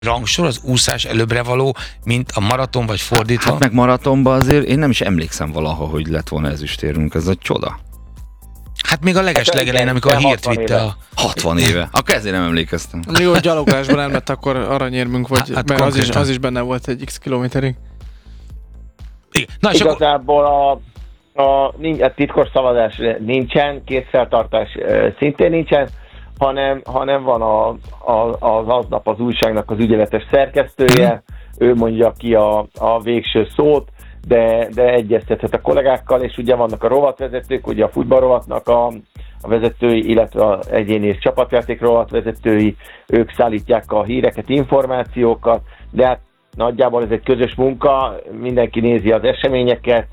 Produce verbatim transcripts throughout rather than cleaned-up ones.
rangsor, az úszás előbbre való, mint a maraton, vagy fordítva? Hát meg maratonban azért én nem is emlékszem valaha, hogy lett volna ezüstérünk, ez egy csoda. Hát még a leges Hát, legelején, igen, amikor a de hírt hatvan vitte éve. a... hatvan éve. Akkor ezért nem emlékeztem. Jó, hogy gyalogolásban elment, akkor aranyérmünk, vagy, Hát mert az is, konkrétan. az is benne volt egy x kilométerig. Igen. Na, és akkor... Igazából a, a, nincs, a titkos szavazás nincsen, kézfeltartás e, szintén nincsen, hanem, hanem van a, a, az aznap az újságnak az ügyeletes szerkesztője, ő mondja ki a, a végső szót, de, de egyeztethet a kollégákkal, és ugye vannak a rovatvezetők, ugye a futballrovatnak a, a vezetői, illetve az egyéni és csapatjáték rovatvezetői, ők szállítják a híreket, információkat, de hát nagyjából ez egy közös munka, mindenki nézi az eseményeket,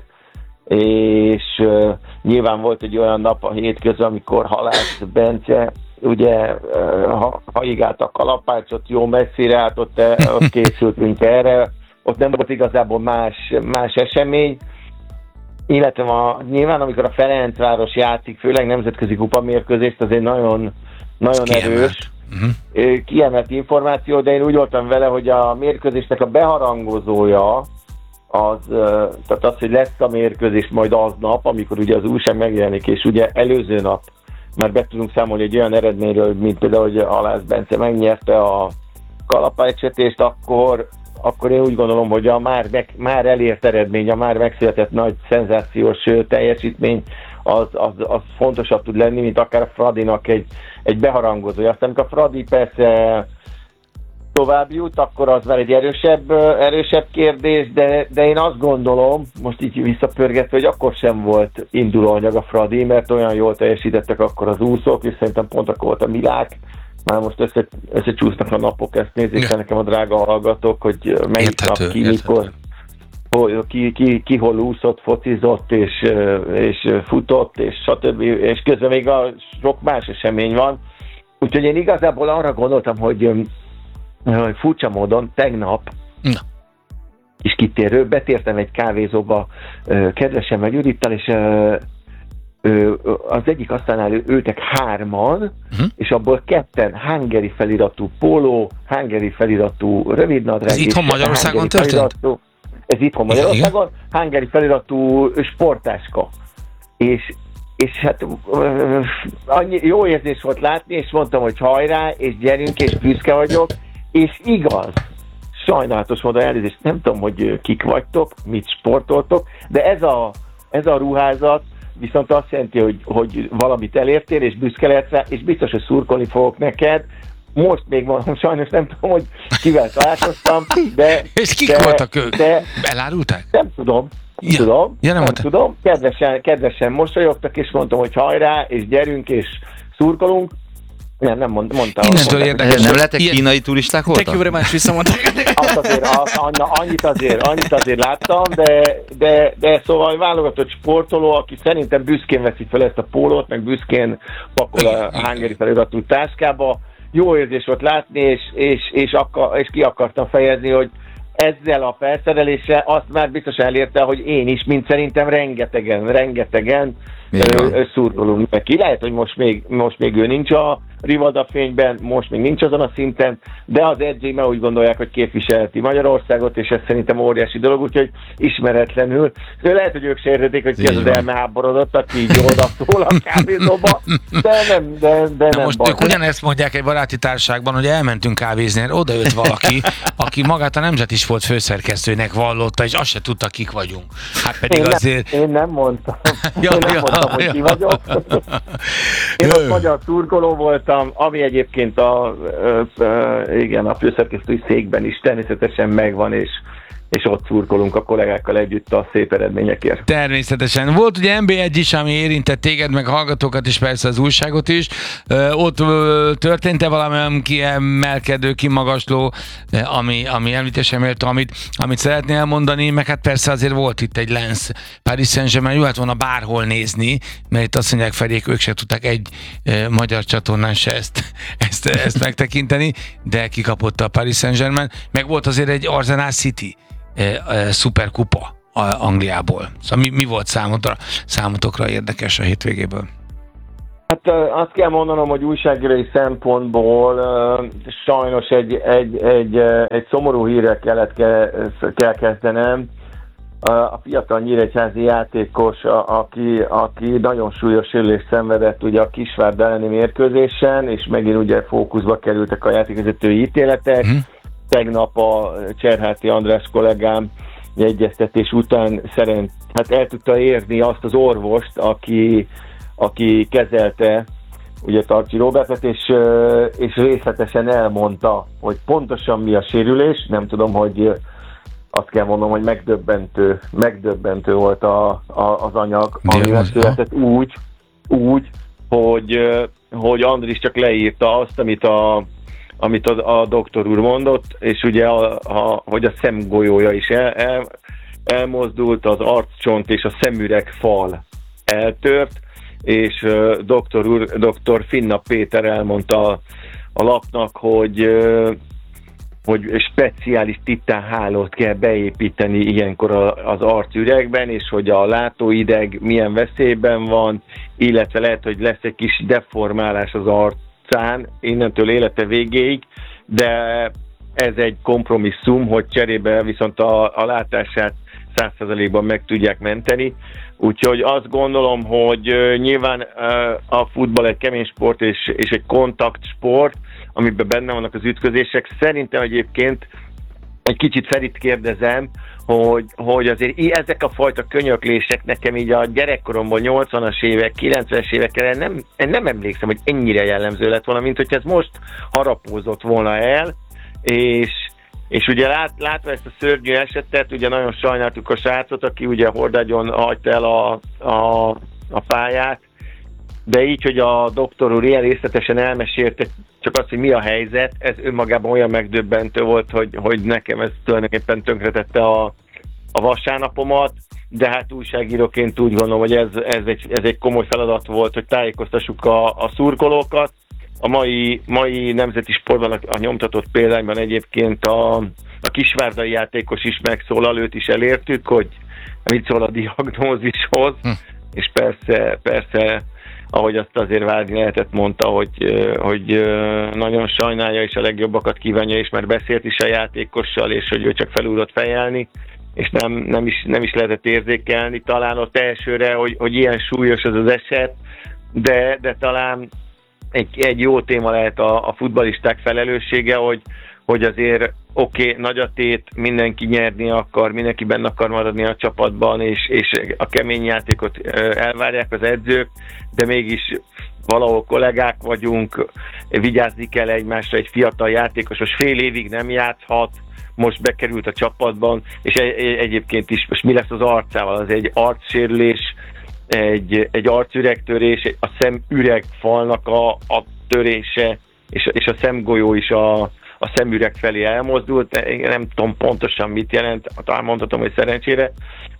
és uh, nyilván volt egy olyan nap a hétközben, amikor Halász Bence ugye uh, ha, haigált a kalapácsot jó messzire, hát ott, ott készültünk erre, ott nem volt igazából más, más esemény, illetve a, nyilván amikor a Ferencváros játszik, főleg nemzetközi kupamérkőzést, azért nagyon, nagyon erős, uh-huh. kiemelt információ, de én úgy voltam vele, hogy a mérkőzésnek a beharangozója, az, tehát az, hogy lesz a mérkőzés majd aznap, amikor ugye az újság megjelenik, és ugye előző nap már be tudunk számolni egy olyan eredményről, mint például, hogy Halász Bence megnyerte a kalapácsvetést, akkor, akkor én úgy gondolom, hogy a már, meg, már elért eredmény, a már megszületett nagy szenzációs teljesítmény, az, az, az fontosabb tud lenni, mint akár a Fradinak egy, egy beharangozója. Aztán amikor a Fradi persze tovább jut, akkor az már egy erősebb, erősebb kérdés, de, de én azt gondolom, most így visszapörgetve, hogy akkor sem volt indulóanyag a Fradi, mert olyan jól teljesítettek akkor az úszók, és szerintem pont akkor volt a Milák. Már most össze, összecsúsznak a napok, ezt nézzék, nekem a drága hallgatók, hogy melyik érthető, nap ki, érthető. mikor, hol, ki, ki, ki hol úszott, focizott, és, és futott, és stb. És közben még a sok más esemény van. Úgyhogy én igazából arra gondoltam, hogy hogy furcsa módon tegnap Na. is kitérő, betértem egy kávézóba kedvesemmel Judittal, és az egyik asztalnál ültek hárman, uh-huh. és abból ketten hungary feliratú póló, hungary feliratú rövidnadrág. Ez itthon Magyarországon történt? Feliratú, ez itthon Magyarországon, hungary feliratú sportáska. És és hát annyi jó érzés volt látni, és mondtam, hogy hajrá, és gyerünk, és büszke vagyok, és igaz, sajnálatos módon elnézést, nem tudom, hogy kik vagytok, mit sportoltok, de ez a, ez a ruházat viszont azt jelenti, hogy, hogy valamit elértél, és büszke lehetsz rá, és biztos, hogy szurkolni fogok neked. Most még mondom, sajnos nem tudom, hogy kivel találkoztam, de... És kik de, voltak ők? De, elárulták? nem tudom. Ja. Tudom, Ja, nem nem mondta. tudom, kedvesen, kedvesen mosolyogtak, és mondtam, hogy hajrá, és gyerünk, és szurkolunk. Nem, nem mond, mondtam. Innentől mondtam, érdekes. Nem lettek Ilyen- kínai turisták Thank you voltak? very much, visszamondták. Azt azért, az, anna, annyit azért, annyit azért láttam, de, de, de szóval válogatott sportoló, aki szerintem büszkén veszi fel ezt a pólót, meg büszkén pakol a hungary feliratú táskába. Jó érzés volt látni, és, és, és, akar, és ki akartam fejezni, hogy ezzel a felszereléssel azt már biztosan elérte, hogy én is, mint szerintem rengetegen, rengetegen ö, szurkolunk neki. Lehet, hogy most még, most még ő nincs a Rivada fényben, most még nincs azon a szinten, de az edzőim úgy gondolják, hogy képviselheti Magyarországot, és ez szerintem óriási dolog, úgyhogy ismeretlenül. De lehet, hogy ők se értették, hogy ki az az elmeháborodott, aki így oda szól a kávézóba, de nem, de, de Na nem most baj. ők ugyanezt mondják egy baráti társaságban, hogy elmentünk kávézni, oda jött valaki, aki magát a Nemzeti Sport főszerkesztőnek vallotta, és azt se tudta, kik vagyunk. Hát pedig Én nem, azért... én nem mondtam, Ja, én nem ja, mondtam, hogy ja. ki vagyok. Én ott magyar szurkoló voltam, ami egyébként a, ö, ö, igen, a főszerkesztői székben is természetesen megvan, és, és ott szurkolunk a kollégákkal együtt a szép eredményekért. Természetesen. Volt ugye en bé egy is, ami érintett téged, meg a hallgatókat is, persze az újságot is. Ö, ott ö, történt-e valami kiemelkedő, kimagasló, ami, ami említésre méltó, amit, amit szeretnél elmondani, meg hát persze azért volt itt egy Lens Paris Saint-Germain, jó lett volna bárhol nézni, mert itt azt mondják Feriék, ők se tudták egy ö, magyar csatornán se ezt, ezt, ezt megtekinteni, de kikapott a Paris Saint-Germain, meg volt azért egy Arsenal City szuperkupa Angliából. Szóval mi, mi volt számotokra, számotokra érdekes a hétvégéből? Hát ö, azt kell mondanom, hogy újságírói szempontból ö, sajnos egy, egy, egy, ö, egy szomorú hírrel kellett ke, kell kezdenem. A fiatal nyíregyházi játékos, a, aki, aki nagyon súlyos sérülést szenvedett ugye a Kisvárda elleni mérkőzésen, és megint ugye fókuszba kerültek a játékvezetői ítéletek. Mm. Tegnap a Cserháti András kollégám egyeztetés után szerint hát el tudta érni azt az orvost, aki, aki kezelte ugye Tarcsi Robertet, és, és részletesen elmondta, hogy pontosan mi a sérülés. Nem tudom, hogy azt kell mondom, hogy megdöbbentő, megdöbbentő volt a, a, az anyag, ami megszületett úgy, úgy, hogy, hogy Andris csak leírta azt, amit a, amit a, a doktor úr mondott, és ugye a, a, hogy a szemgolyója is el, el, elmozdult, az arccsont és a szemüreg fal eltört, és uh, doktor úr, doktor Finna Péter elmondta a, a lapnak, hogy uh, hogy speciális titánhálót kell beépíteni ilyenkor az arcüregben, és hogy a látóideg milyen veszélyben van, illetve lehet, hogy lesz egy kis deformálás az arcán innentől élete végéig, de ez egy kompromisszum, hogy cserébe viszont a, a látását száz százalékban meg tudják menteni. Úgyhogy azt gondolom, hogy nyilván a futball egy kemény sport és, és egy kontaktsport, amiben benne vannak az ütközések. Szerintem egyébként egy kicsit Ferit kérdezem, hogy, hogy azért ezek a fajta könyöklések nekem így a gyerekkoromból nyolcvanas évek, kilencvenes évekre nem, nem emlékszem, hogy ennyire jellemző lett volna, mint hogy ez most harapózott volna el, és, és ugye lát, látva ezt a szörnyű esetet, ugye nagyon sajnáltuk a srácot, aki ugye hordágyon hagyta el a, a, a pályát, de így, hogy a doktor úr ilyen részletesen elmesélte csak azt, hogy mi a helyzet, ez önmagában olyan megdöbbentő volt, hogy, hogy nekem ez tulajdonképpen tönkretette a, a vasárnapomat, de hát újságíróként úgy gondolom, hogy ez, ez, egy, ez egy komoly feladat volt, hogy tájékoztassuk a, a szurkolókat. A mai, mai nemzeti sportban a, a nyomtatott példányban egyébként a, a kisvárdai játékos is megszólal, őt is elértük, hogy mit szól a diagnózishoz, hm. és persze, persze ahogy azt azért várni lehetett, mondta, hogy, hogy nagyon sajnálja, és a legjobbakat kívánja, és már beszélt is a játékossal, és hogy ő csak felúrott fejelni, és nem, nem, is, nem is lehetett érzékelni. Talán ott elsőre, hogy, hogy ilyen súlyos az az eset, de, de talán egy, egy jó téma lehet a, a futballisták felelőssége, hogy, hogy azért oké, okay, nagy a tét, mindenki nyerni akar, mindenki benne akar maradni a csapatban, és, és a kemény játékot elvárják az edzők, de mégis valahol kollégák vagyunk, vigyázni kell egymásra, egy fiatal játékos most fél évig nem játszhat, most bekerült a csapatban, és egy, egyébként is most mi lesz az arcával, az egy arcsérülés, egy, egy arcüregtörés, a szemüregfalnak a, a törése, és, és a szemgolyó is a, a szemüreg felé elmozdult, nem tudom pontosan mit jelent, talán mondhatom, hogy szerencsére,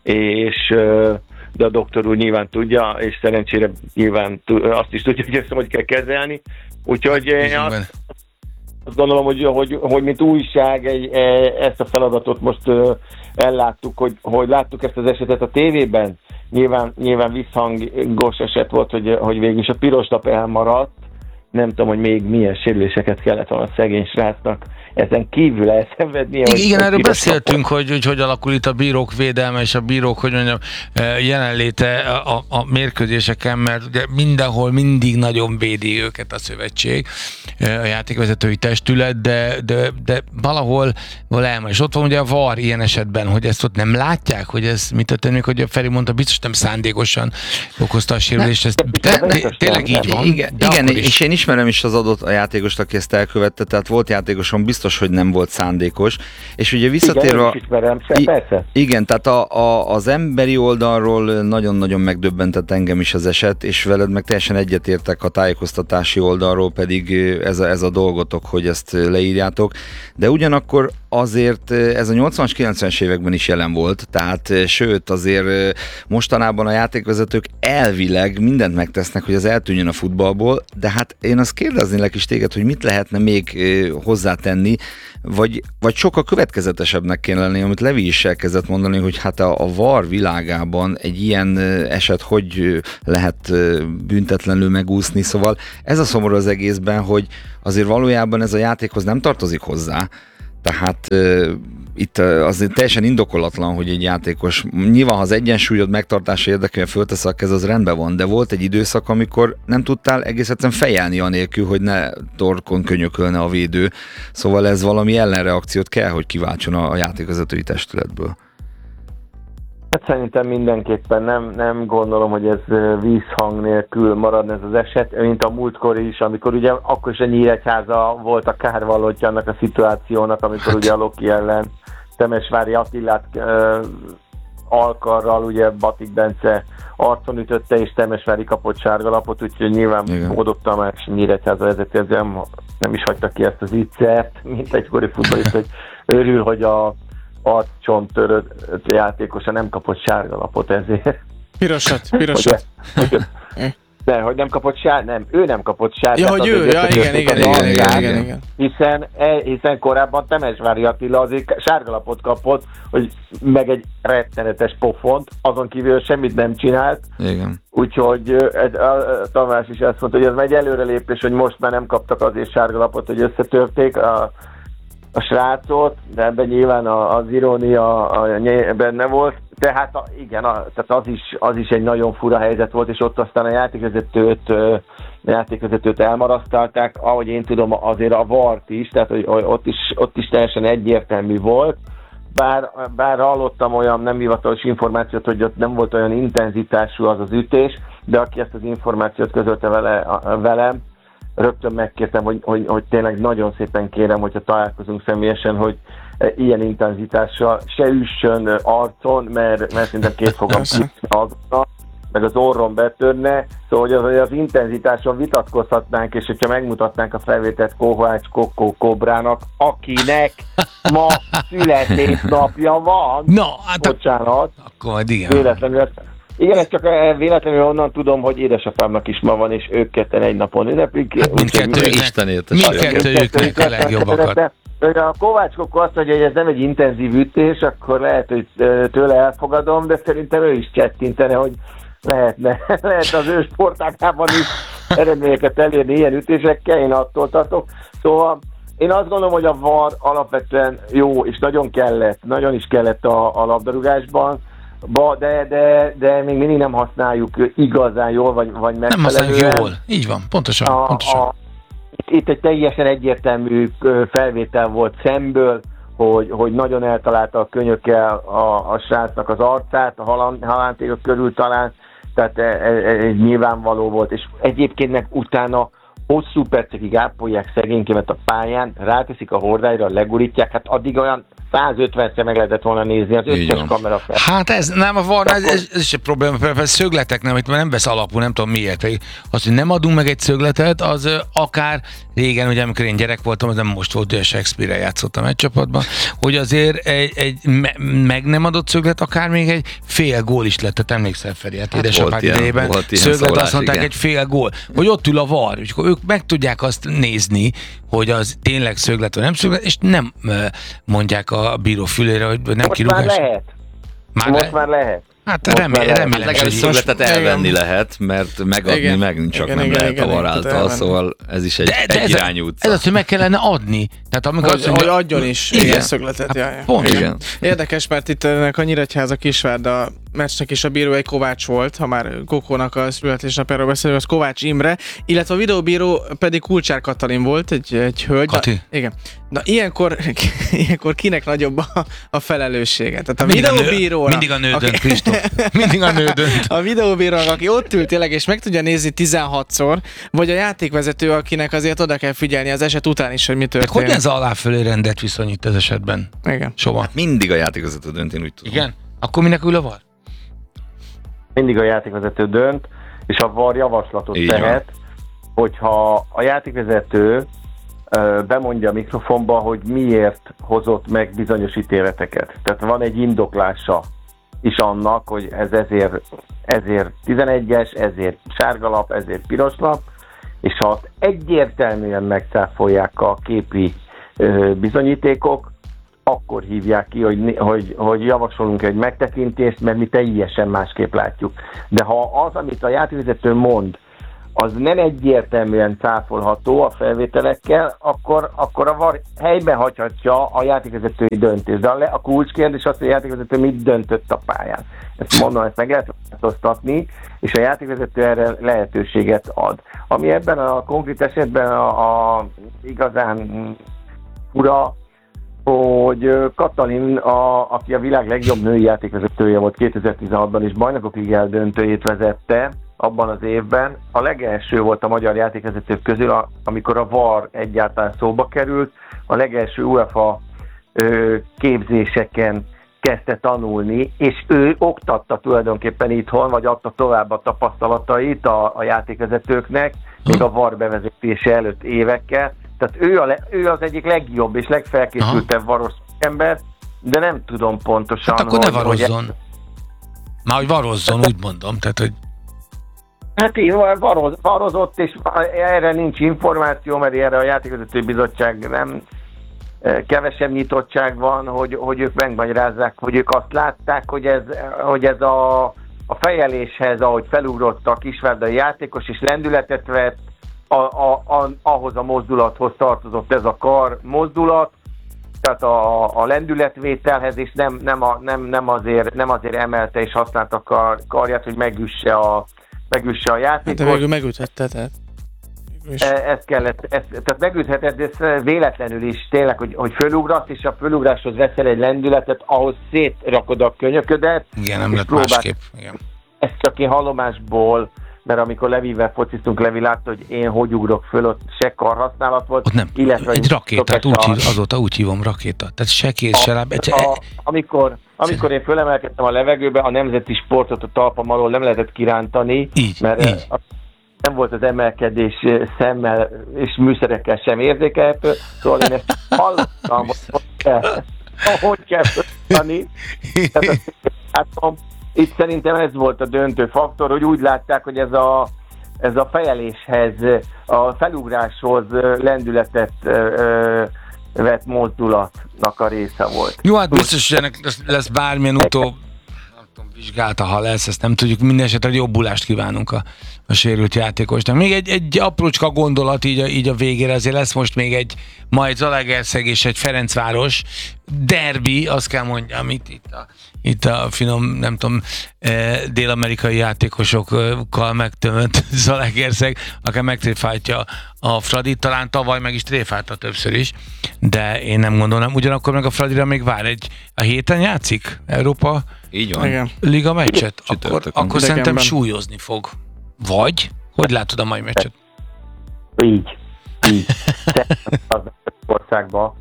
és de a doktor úr nyilván tudja, és szerencsére nyilván azt is tudja, hogy ezt hogy kell kezelni. Úgyhogy én azt, azt gondolom, hogy, hogy, hogy mint újság egy, ezt a feladatot most elláttuk, hogy, hogy láttuk ezt az esetet a tévében. Nyilván, nyilván visszhangos eset volt, hogy, hogy végül is a piros lap elmaradt. Nem tudom, hogy még milyen sérüléseket kellett volna a szegény srácnak ezen kívül elszenvednie. Igen, igen, erről beszéltünk, hogy, hogy hogy alakul itt a bírók védelme és a bírók, hogy mondjam, jelenléte a, a mérkőzéseken, mert ugye mindenhol mindig nagyon védi őket a szövetség, a játékvezetői testület, de, de, de valahol valahol és ott van ugye a VAR ilyen esetben, hogy ezt ott nem látják, hogy ez mit történik, hogy a Feri mondta, biztos nem szándékosan okozta a sérülést, ez tényleg így van. Igen, igen és én ismerem is az adott a játékost, aki ezt elkövette, tehát volt játékosom, biztos, hogy nem volt szándékos, és ugye visszatérve... Igen, ismerem, persze. Igen, tehát a, a, az emberi oldalról nagyon-nagyon megdöbbentett engem is az eset, és veled meg teljesen egyetértek, a tájékoztatási oldalról pedig ez a, ez a dolgotok, hogy ezt leírjátok, de ugyanakkor azért ez a nyolcvanas, kilencvenes években is jelen volt, tehát sőt azért mostanában a játékvezetők elvileg mindent megtesznek, hogy az eltűnjön a futballból, de hát én azt kérdeznélek is téged, hogy mit lehetne még hozzátenni, vagy, vagy sokkal következetesebbnek kéne lenni, amit Levi is elkezdett mondani, hogy hát a, a VAR világában egy ilyen eset hogy lehet büntetlenül megúszni, szóval ez a szomorú az egészben, hogy azért valójában ez a játékhoz nem tartozik hozzá, tehát uh, itt uh, azért teljesen indokolatlan, hogy egy játékos, nyilván ha az egyensúlyod megtartása érdekében föltesz a kez, az rendben van, de volt egy időszak, amikor nem tudtál egész egyszerűen fejelni anélkül, hogy ne torkon könyökölne a védő, szóval ez valami ellenreakciót kell, hogy kiváltson a, a játékvezetői testületből. Hát szerintem mindenképpen nem, nem gondolom, hogy ez vízhang nélkül maradna ez az eset, mint a múltkor is, amikor ugye akkor is a Nyíregyháza volt a kárvallottja annak a szituációnak, amikor ugye a Loki ellen Temesvári Attilát uh, alkarral ugye Batik Bence arcon ütötte, és Temesvári kapott sárgalapot, úgyhogy nyilván Bodog Tamás Nyíregyháza vezető, nem, nem is hagyta ki ezt az ígyszert, mint egykori futballista, hogy örül, hogy a arccsonttörött játékosa nem kapott sárgalapot ezért. Pirosat, pirosat. Hogy, hogy, de, hogy nem kapott sár, nem, ő nem kapott sárgát. Ja, hogy ő, ja, igen, igen, igen, igen, igen, igen. Hiszen, hiszen korábban Temesvári Attila azért sárgalapot kapott, hogy meg egy rettenetes pofont, azon kívül semmit nem csinált. Igen. Úgyhogy ez, a, a Tamás is azt mondta, hogy ez egy előrelépés, hogy most már nem kaptak azért sárgalapot, hogy összetörték a a srácot, de ebben nyilván az irónia a, a, benne volt, tehát a, igen, a, tehát az, is, az is egy nagyon fura helyzet volt, és ott aztán a játékvezetőt, a játékvezetőt elmarasztalták, ahogy én tudom, azért a vart is, tehát hogy ott is, ott is teljesen egyértelmű volt, bár, bár hallottam olyan nem hivatalos információt, hogy ott nem volt olyan intenzitású az az ütés, de aki ezt az információt közölte vele, velem, rögtön megkértem, hogy, hogy, hogy tényleg nagyon szépen kérem, hogyha találkozunk személyesen, hogy ilyen intenzitással se üssön arcon, mert, mert szerintem két fogam azonnal, meg az orron betörne, szóval hogy az, hogy az intenzitáson vitatkozhatnánk, és hogyha megmutatnánk a felvételt Kovács Kokó Kobrának, akinek ma születésnapja van. No, hát bocsánat. Akkor majd igen. Véletlenül Igen, ezt csak véletlenül onnan tudom, hogy édesapámnak is ma van, és ők ketten egy napon ünneplik. Hát mindkettőjüknek, mindkettőjüknek a legjobbakat. A Kovács Kokó azt mondja, hogy ez nem egy intenzív ütés, akkor lehet, hogy tőle elfogadom, de szerintem ő is csettintene, hogy lehetne, lehet az ő sportágában is eredményeket elérni ilyen ütésekkel, én attól tartok. Szóval én azt gondolom, hogy a VAR alapvetően jó, és nagyon kellett, nagyon is kellett a, a labdarúgásban, Ba, de, de, de még mindig nem használjuk igazán jól, vagy, vagy megfelelően. Nem használjuk jól, így van, pontosan. A, pontosan. A, itt egy teljesen egyértelmű felvétel volt szemből, hogy, hogy nagyon eltalálta a könyökkel a, a srácnak az arcát, a halántékok körül talán, tehát ez nyilvánvaló volt, és egyébként meg utána hosszú percekig ápolják szegénykémet a pályán, ráteszik a hordályra, legurítják, hát addig olyan százötvenszer meg lehetett volna nézni az összes kamera fel. Hát ez nem a VAR, ez, ez, ez is egy probléma, például szögletek nem, itt már nem vesz alapul, nem tudom miért. Az, hogy nem adunk meg egy szögletet, az akár régen, ugye amikor én gyerek voltam, az nem most volt, hogy a Shakespeare-rel játszottam egy csapatban, hogy azért egy, egy me, meg nem adott szöglet, akár még egy fél gól is lett, tehát emlékszel Feri, hát édesapád idejében szöglet, azt mondták, igen. Egy fél gól, hogy ott ül a VAR, és akkor ők meg tudják azt nézni, hogy az tényleg szöglet vagy nem szöglet, és nem mondják a bíró fülére, hogy nem most kirúgás. Már lehet. Már most le... már lehet. Hát remélem, remélem. Hát legalább szögletet elvenni igen. lehet, mert megadni igen. megint csak igen, nem igen, lehet igen, a VAR által, szóval ez is egy, de, de egy irányú utca. Ez az, hogy meg kellene adni. Tehát amikor hogy, azt mondja, hogy adjon is igen. ilyen szögletet. Hát, pont, igen. Érdekes, mert itt ennek a Nyíregyháza Kisvárda meccsnek is a bíró egy Kovács volt, ha már Kokónak a születésnapjáról beszélünk, az Kovács Imre, illetve a videóbíró pedig Kulcsár Katalin volt, egy, egy hölgy. Kati. Na, igen. Na ilyenkor, ilyenkor kinek nagyobb a, a felelőssége? Tehát a mindig videóbírónak... Mindig a nő dönt, Kristóf. Mindig a nő dönt. A videóbírónak, aki ott ül tényleg, és meg tudja nézni tizenhatszor, vagy a játékvezető, akinek azért oda kell figyelni az eset után is, hogy mi történik. Hogy ez alá-fölé rendet viszonyít ez esetben? Igen. Soha. Hát mindig a játékvezető dönt, én úgy tudom. Igen? Akkor minek ül a VAR? Mindig a játékvezető dönt, és a VAR javaslatot így tehet, van. Hogyha a játékvezető bemondja a mikrofonba, hogy miért hozott meg bizonyos ítéleteket. Tehát van egy indoklása is annak, hogy ez ezért, ezért tizenegyes, ezért sárgalap, ezért piros lap, és ha azt egyértelműen megcáfolják a képi bizonyítékok, akkor hívják ki, hogy, hogy, hogy javasolunk egy megtekintést, mert mi teljesen másképp látjuk. De ha az, amit a játékvezető mond, az nem egyértelműen cáfolható a felvételekkel, akkor, akkor a var helyben hagyhatja a játékvezetői döntést. De a, le, a kulcskérdés az, hogy a játékvezető mit döntött a pályán. Ezt mondom, ezt meg lehet változtatni, és a játékvezető erre lehetőséget ad. Ami ebben a konkrét esetben a, a igazán fura, hogy Katalin, a, aki a világ legjobb női játékvezetője volt kétezer-tizenhatban, és bajnokok ligája döntőjét vezette abban az évben, a legelső volt a magyar játékvezetők közül, amikor a VAR egyáltalán szóba került, a legelső UEFA ö, képzéseken kezdte tanulni, és ő oktatta tulajdonképpen itthon, vagy adta tovább a tapasztalatait a, a játékvezetőknek, még a VAR bevezetése előtt évekkel. Tehát ő, a le, ő az egyik legjobb és legfelkészültebb varos ember, de nem tudom pontosan, hát akkor hogy... ne varozzon. Hogy... Már hogy varozzon, úgy mondom. Tehát, hogy... Hát így varoz, varozott, és erre nincs információ, mert erre a játékvezetői bizottság nem kevesebb nyitottság van, hogy, hogy ők megmagyarázzák, hogy ők azt látták, hogy ez, hogy ez a, a fejeléshez, ahogy felugrott a kisvárdai játékos, és lendületet vett, A, a, a, ahhoz a mozdulathoz tartozott ez a kar mozdulat, tehát a, a lendületvételhez, és nem, nem, a, nem, nem, azért, nem azért emelte és használta a kar, karját, hogy megüsse a, megüsse a játékot. Hát végül megüthette, tehát. E, ezt kellett, ezt, tehát megütheted, de ez véletlenül is tényleg, hogy, hogy fölugrasz, és a fölugráshoz veszel egy lendületet, ahhoz szétrakod a könyöködet. Igen, nem lett másképp. Igen. Ezt csak én hallomásból, mert amikor Levivel fociztunk, Levi látta, hogy én hogy ugrok föl, ott se karhasználat volt. Ott nem, illetve egy rakétát, úgy a... hív, azóta úgy hívom rakétát. Tehát se kész, se láb. Egy... A, amikor, amikor én fölemelkedtem a levegőbe, a nemzeti sportot a talpam alól nem lehetett kirántani, így, mert így. nem volt az emelkedés szemmel és műszerekkel sem érzékelhető, szóval én ezt hallottam, hogy kell, hogy kell fölállni. Itt szerintem ez volt a döntő faktor, hogy úgy látták, hogy ez a, ez a fejeléshez, a felugráshoz lendületet ö, vett mozdulatnak a része volt. Jó, hát biztos, hogy ennek lesz, lesz bármilyen utó, nem tudom, vizsgálta, ha lesz, ezt nem tudjuk, minden esetre jobbulást kívánunk a, a sérült játékosnak. Még egy, egy aprócska gondolat így a, így a végére, azért lesz most még egy, ma egy Zalaegerszeg és egy Ferencváros derbi, azt kell mondjam, itt, itt a itt a finom, nem tudom, eh, dél-amerikai játékosokkal megtömött Zalaegerszeg, akár megtréfáltja a Fradit, talán tavaly meg is tréfálta többször is, de én nem gondolom. Ugyanakkor meg a Fradira még vár egy, a héten játszik Európa Így van. Igen. Liga meccset, akkor, Csütörtökön. akkor szerintem Idegenben. súlyozni fog. Vagy? Hogy látod a mai meccset? Így. Így. Az országban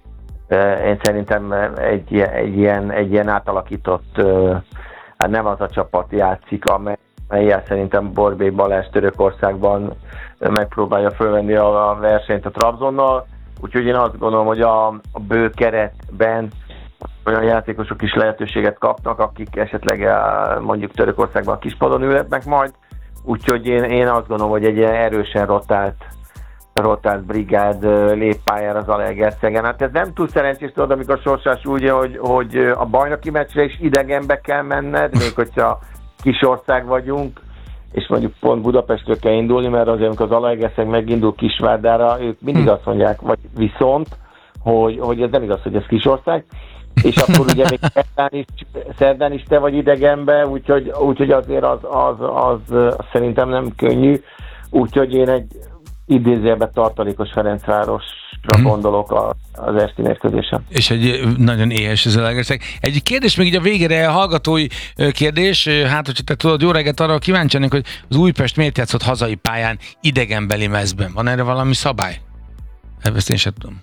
én szerintem egy, ilyen- egy, ilyen, egy ilyen átalakított, hát nem az a csapat játszik, amely, amelyel szerintem Borbély Balázs Törökországban megpróbálja fölvenni a versenyt a Trabzonnal, úgyhogy én azt gondolom, hogy a, a bő keretben olyan játékosok is lehetőséget kapnak, akik esetleg eh, mondjuk Törökországban a kispadon ülhetnek majd, úgyhogy én, én azt gondolom, hogy egy ilyen erősen rotált rotált brigád eh, lép pályára Zalaegerszegen. Hát ez nem túl szerencsés, tudod, amikor Sorsás úgy, hogy, hogy a bajnoki meccsre is idegenbe kell menned, még hogyha kis ország vagyunk, és mondjuk pont Budapestről kell indulni, mert azért, amikor az Zalaegerszeg megindul Kisvárdára, ők mindig azt mondják, vagy viszont, hogy, hogy ez nem igaz, hogy ez kisország, és akkor ugye még szerdán is, szerdán is te vagy idegenbe, úgyhogy, úgyhogy azért az, az, az, az szerintem nem könnyű, úgyhogy én egy idézőjelben tartalékos Ferencvárosra Mhm. gondolok a- az esti mérkőzésen. És egy nagyon éhes Zalaegerszeg. Egy kérdés még így a végére, hallgatói ö, kérdés, ö, hát hogyha te tudod, jó reggelt, arra kíváncsi lennék, hogy az Újpest miért játszott hazai pályán idegenbeli mezben? Van erre valami szabály? Ezt én sem tudom.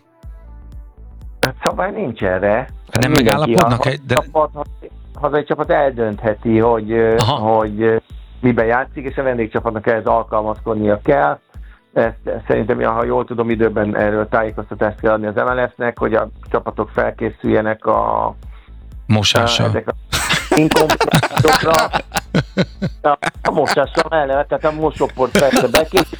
Szabály nincs erre. Hát nem Mindenki, megállapodnak a- egy- de- a csapat, a hazai csapat eldöntheti, hogy, ö, Aha. hogy ö, miben játszik, és a vendégcsapatnak ehhez alkalmazkodnia kell. ezt szerintem, ha jól tudom, időben erről tájékoztatást kell adni az em el es-nek, hogy a csapatok felkészüljenek a mosással. Ezek a inkomplikátokra. A mosással eleve, tehát a mosóport persze bekészül.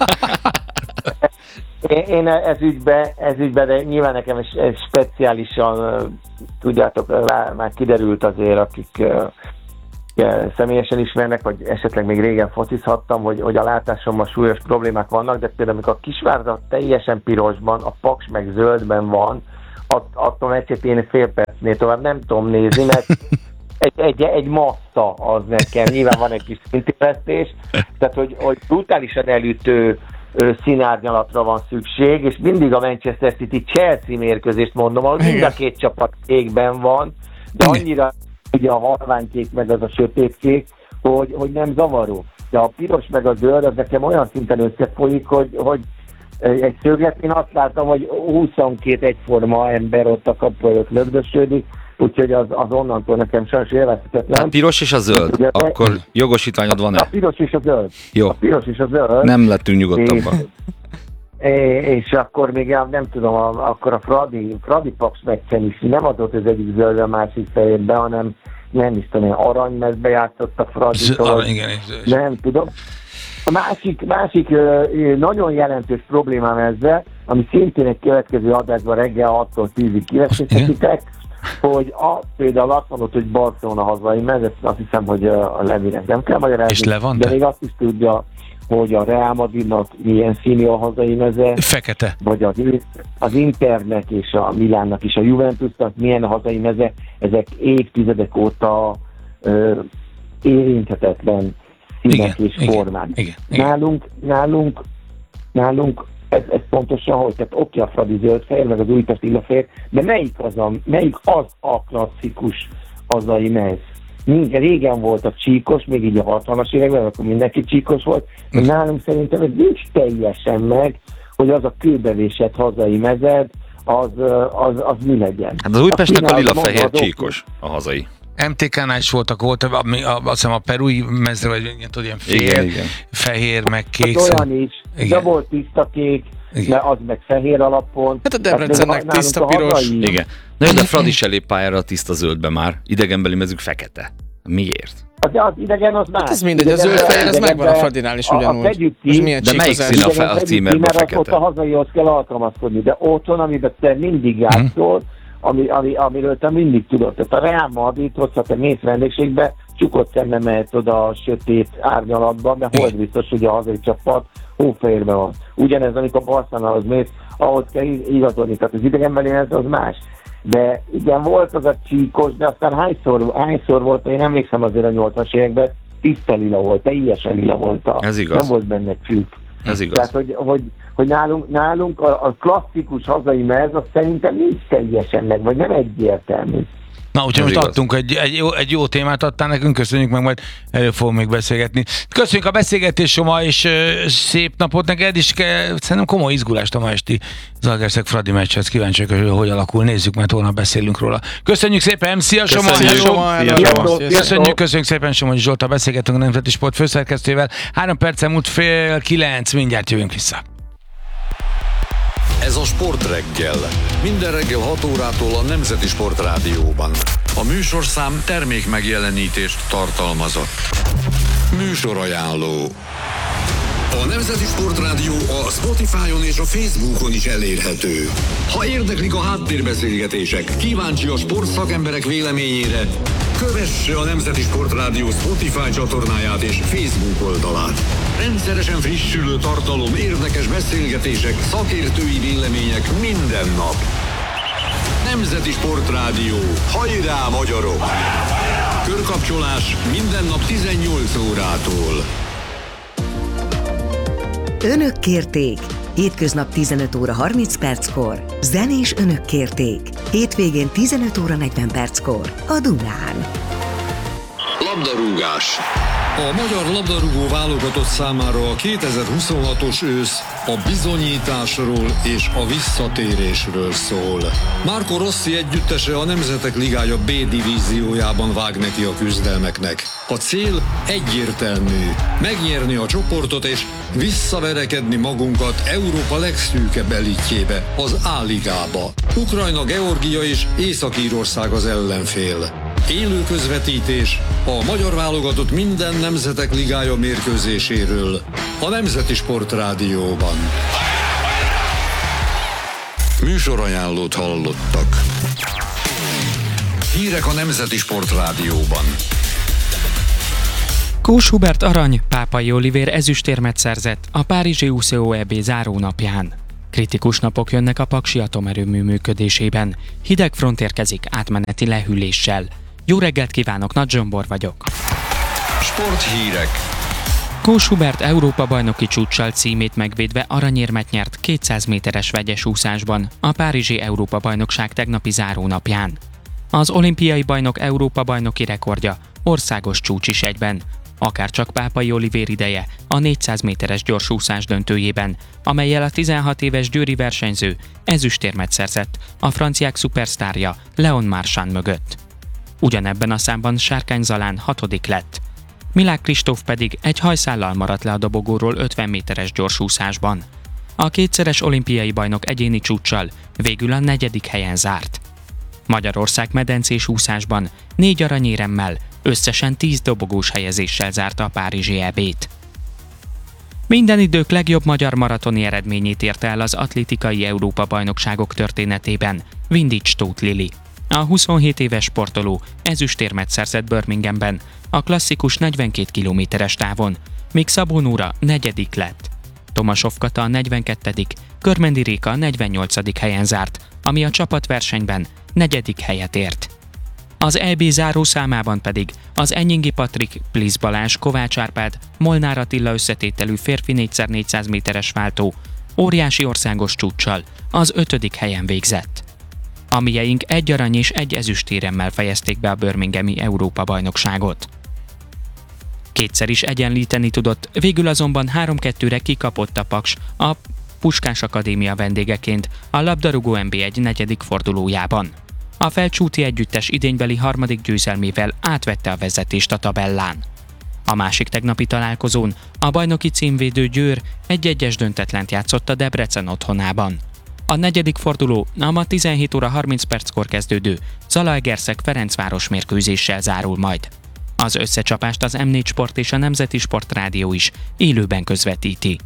Én, én ez ügybe, ez ügybe, de nyilván nekem ez, ez speciálisan, tudjátok, már kiderült azért, akik személyesen ismernek, vagy esetleg még régen focizhattam, hogy, hogy a látásommal súlyos problémák vannak, de például amikor a Kisvárda teljesen pirosban, a Paks meg zöldben van, att, attól egyszer én fél percnél tovább nem tudom nézni, mert egy, egy, egy massza az nekem, nyilván van egy kis szintéreztés, tehát hogy, hogy brutálisan elütő színárnyalatra van szükség, és mindig a Manchester City Chelsea mérkőzést mondom, ahol mind a két csapat kékben van, de annyira ugye a halványkék meg az a sötétkék, hogy, hogy nem zavaró. De a piros meg a zöld, az nekem olyan szinten összefolyik, hogy, hogy egy szöglet, én azt láttam, hogy huszonkettő egyforma ember ott a kapu előtt lögdösödik, úgyhogy az, az onnantól nekem sajnos élvezhetetlen. A piros és a zöld, ugye, akkor jogosítványod van-e? A piros és a zöld. Jó. A piros és a zöld. Nem lettünk nyugodtabban. És, és akkor még nem tudom, a, akkor a Fradi, Fradi Paks meccsen is nem adott az egyik zöld a másik fejébe, hanem nem is tudom, aranymezbe játszott a Fraditól. Nem tudom. A másik, másik nagyon jelentős problémám ezzel, ami szintén egy következő adásban reggel hattól tízig kiveszítettek, hogy a, például azt mondott, hogy Barcelona hazai mez, ezt azt hiszem, hogy a Levinek nem kell magyarázni, és le van, de még azt is tudja, hogy a Real Madridnak milyen színű a hazai meze. Fekete. Vagy az, az Internek és a Milánnak és a Juventusnak milyen a hazai meze. Ezek évtizedek óta ö, érinthetetlen színek és igen, formák. Igen, igen. Nálunk, nálunk, nálunk ez, ez pontosan, hogy tehát oké, a Fradi zöldfehér, meg az Újpest illafehér, de melyik az a, melyik az a klasszikus hazai mez? Minden régen volt a csíkos, még így a hatvanas években, akkor mindenki csíkos volt, de nálunk szerintem ez nincs teljesen meg, hogy az a kőbevésett hazai mezed, az, az, az mi legyen. Hát az Újpestnek a lila-fehér csíkos a hazai. em té ká-nál is voltak, volt, ami, a, azt hiszem a perui mezre, vagy ilyen, tudod, ilyen fél, igen, igen. fehér, meg kék. Hát olyan is, de volt tiszta kék, de az meg fehér alapon. Hát a Debrecennek tiszta piros. Hazai... Igen. Na, de Fradi se lép pályára a tiszta zöldbe már. Idegenbeli mezük fekete. Miért? De az idegen az más. Hát ez mindegy, a zöld-fehér, ez megvan a Fradinál is ugyanúgy. Ki, de melyik szín a, fe, a címerben fekete? Ott a hazaihoz kell alkalmazkodni, de otthon, amiben te mindig játszol, ami, ami, amiről te mindig tudod. Tehát a Real Madrid, hogyha te mész vendégségbe, csukott szemmel mehet oda a sötét árnyalatba, mert hold biztos, hogy a hazai csapat hófehérben van. Ugyanez, amikor a Barcelonához mész, ahhoz kell igazolni, tehát az idegenbeli ez az más. De igen, volt az a csíkos, de aztán hányszor, hányszor volt, én emlékszem azért a nyolcvanas években, tiszta lila volt, teljesen lila volt. A, ez igaz. Nem volt benne csík. Ez igaz. Tehát, hogy, hogy, hogy nálunk, nálunk a, a klasszikus hazai mez, az szerintem nincs teljesen meg, vagy nem egyértelmű. Na, úgyhogy most igaz. Adtunk egy, egy, jó, egy jó témát, adtál nekünk, köszönjük meg, majd elő fogunk még beszélgetni. Köszönjük a beszélgetés, Soma, és uh, szép napot neked, és ke, szerintem komoly izgulást a ma esti Zalaegerszeg Fradi meccshez. Kíváncsiak, hogy hogy alakul, nézzük, mert holnap beszélünk róla. Köszönjük szépen, szia Soma! Köszönjük, Soma! Köszönjük, köszönjük szépen Somogyi Zsolttal beszélgetünk a Nemzeti Sport főszerkesztőjével. Három percen múlt fél kilenc, mindjárt jövünk vissza. Ez a Sportreggel. Minden reggel hat órától a Nemzeti Sport Rádióban. A műsorszám termék megjelenítést tartalmazott. Műsorajánló. A Nemzeti Sport Rádió a Spotify-on és a Facebookon is elérhető. Ha érdeklik a háttérbeszélgetések, kíváncsi a sportszakemberek véleményére, kövesse a Nemzeti Sport Rádió Spotify csatornáját és Facebook oldalát. Rendszeresen frissülő tartalom, érdekes beszélgetések, szakértői vélemények minden nap. Nemzeti Sport Rádió. Hajrá, magyarok! Körkapcsolás minden nap tizennyolc órától. Önök kérték. Hétköznap tizenöt óra harminc perckor. Zenés önök kérték. Hétvégén tizenöt óra negyven perckor. A Dunán. Labdarúgás. A magyar labdarúgó válogatott számára a kétezer-huszonhatos ősz a bizonyításról és a visszatérésről szól. Marco Rossi együttese a Nemzetek Ligája B divíziójában vág neki a küzdelmeknek. A cél egyértelmű: megnyerni a csoportot és visszaverekedni magunkat Európa legszűkebb elitjébe, az A-ligába. Ukrajna, Georgia és Észak-Írország az ellenfél. Élő közvetítés a magyar válogatott minden Nemzetek Ligája mérkőzéséről a Nemzeti Sport Rádióban. Műsorajánlót hallottak. Hírek a Nemzeti Sport Rádióban. Kós Hubert arany, Pápai Olivér ezüstérmet szerzett a párizsi u cé o é bé zárónapján. Kritikus napok jönnek a paksi atomerőmű működésében. Hideg front érkezik átmeneti lehűléssel. Jó reggelt kívánok, Nagy Zsombor vagyok. Sporthírek. Kós Hubert Európa-bajnoki csúccsal címét megvédve aranyérmet nyert kétszáz méteres vegyes úszásban a párizsi Európa-bajnokság tegnapi zárónapján. Az olimpiai bajnok Európa-bajnoki rekordja országos csúcs is egyben, akárcsak Pápai Olivér ideje a négyszáz méteres gyorsúszás döntőjében, amellyel a tizenhat éves győri versenyző ezüstérmet szerzett a franciák szupersztárja Leon Marchand mögött. Ugyanebben a számban Sárkány Zalán hatodik lett. Milák Kristóf pedig egy hajszállal maradt le a dobogóról ötven méteres gyorsúszásban. A kétszeres olimpiai bajnok egyéni csúccsal végül a negyedik helyen zárt. Magyarország medencés úszásban négy aranyéremmel, összesen tíz dobogós helyezéssel zárta a párizsi é bét. Minden idők legjobb magyar maratoni eredményét érte el az atlétikai Európa-bajnokságok történetében Vindics Tóth Lili. A huszonhét éves sportoló ezüstérmet szerzett Birminghamben a klasszikus negyvenkét kilométeres távon, míg Szabó Nóra negyedik lett. Tomasov Kata a negyvenkettedik, Körmendi Réka a negyvennyolcadik helyen zárt, ami a csapatversenyben negyedik helyet ért. Az é bé zárószámában pedig az Enyingi Patrik, Plisz Balázs, Kovács Árpád, Molnár Attila összetételű férfi négy száz négyszáz méteres váltó óriási országos csúccsal az ötödik helyen végzett. A mieink egy arany és egy ezüstéremmel fejezték be a birminghami Európa-bajnokságot. Kétszer is egyenlíteni tudott, végül azonban három kettőre kikapott a Paks a Puskás Akadémia vendégeként a labdarúgó en bé egy negyedik fordulójában. A Felcsúti együttes idénybeli harmadik győzelmével átvette a vezetést a tabellán. A másik tegnapi találkozón a bajnoki címvédő Győr egy-egyes döntetlent játszott a Debrecen otthonában. A negyedik forduló a ma tizenhét óra harminc perckor kezdődő Zalaegerszeg Ferencváros mérkőzéssel zárul majd. Az összecsapást az em négy Sport és a Nemzeti Sport Rádió is élőben közvetíti.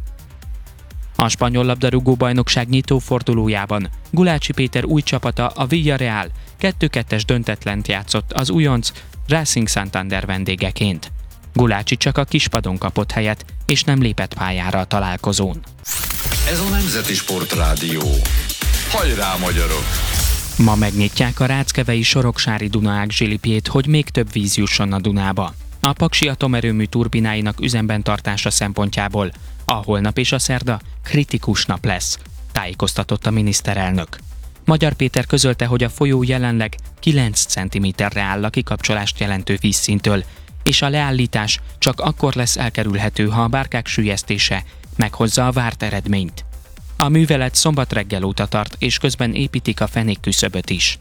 A spanyol labdarúgó bajnokság nyitó fordulójában Gulácsi Péter új csapata, a Villarreal kettő kettes döntetlent játszott az újonc Racing Santander vendégeként. Gulácsi csak a kispadon kapott helyet, és nem lépett pályára a találkozón. Ez a Nemzeti Sport Rádió. Hajrá, magyarok! Ma megnyitják a Ráckevei Soroksári Dunaák zsilipjét, hogy még több víz jusson a Dunába. A paksi atomerőmű turbináinak üzemben tartása szempontjából a holnap és a szerda kritikus nap lesz, tájékoztatott a miniszterelnök. Magyar Péter közölte, hogy a folyó jelenleg kilenc centiméterre áll a kikapcsolást jelentő vízszintől, és a leállítás csak akkor lesz elkerülhető, ha a bárkák süllyesztése meghozza a várt eredményt. A művelet szombat reggel óta tart, és közben építik a fenékküszöböt is.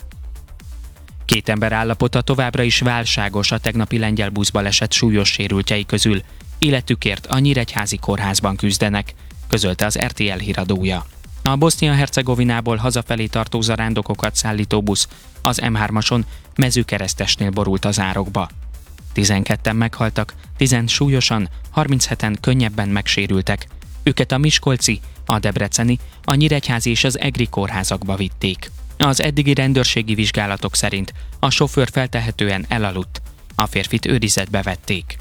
Két ember állapota továbbra is válságos a tegnapi lengyel buszbaleset súlyos sérültjei közül. Életükért a Nyíregyházi kórházban küzdenek, közölte az er té el híradója. A Bosznia-Hercegovinából hazafelé tartó zarándokokat szállító busz az em hármason Mezőkeresztesnél borult az árokba. tizenketten meghaltak, tizen súlyosan, harmincheten könnyebben megsérültek. Őket a miskolci, a debreceni, a nyíregyházi és az egri kórházakba vitték. Az eddigi rendőrségi vizsgálatok szerint a sofőr feltehetően elaludt, a férfit őrizetbe vették.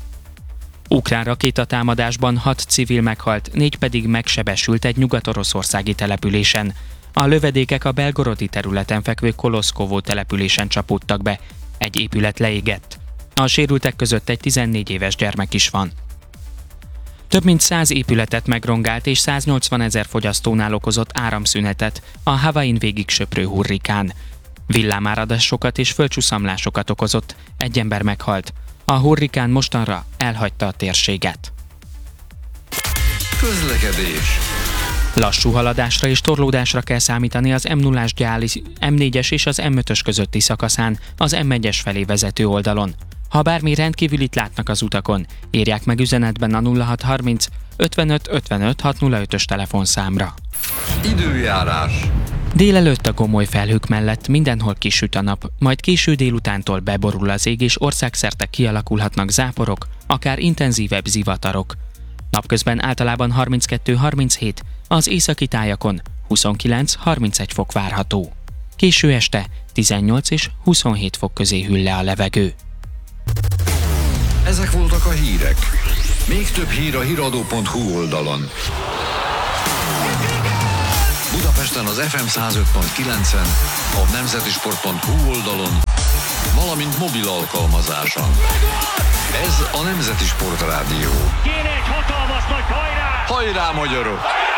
Ukrán rakétatámadásban hat civil meghalt, négy pedig megsebesült egy nyugat-oroszországi településen. A lövedékek a belgorodi területen fekvő Koloszkovó településen csapódtak be, egy épület leégett. A sérültek között egy tizennégy éves gyermek is van. Több mint száz épületet megrongált és száznyolcvanezer fogyasztónál okozott áramszünetet a Havain végig söprő hurrikán. Villámáradásokat és földcsúszamlásokat okozott, egy ember meghalt. A hurrikán mostanra elhagyta a térséget. Közlekedés. Lassú haladásra és torlódásra kell számítani az em nullás Gyáli, em négyes és az em ötös közötti szakaszán, az em egyes felé vezető oldalon. Ha bármi rendkívülit látnak az utakon, írják meg üzenetben a nulla hat harminc ötvenöt ötvenöt hat nulla ötös telefonszámra. Időjárás. Délelőtt a gomoly felhők mellett mindenhol kisüt a nap, majd késő délutántól beborul az ég és országszerte kialakulhatnak záporok, akár intenzívebb zivatarok. Napközben általában harminckettő harminchét, az északi tájakon huszonkilenc harmincegy fok várható. Késő este tizennyolc és huszonhét fok közé hűl le a levegő. Ezek voltak a hírek. Még több hír a híradó pont hu oldalon. Budapesten az ef em száz öt pont kilencen, a nemzetisport pont hu oldalon, valamint mobil alkalmazáson. Ez a Nemzeti Sport Rádió. Kéne egy hatalmas nagy hajrá! Hajrá, magyarok!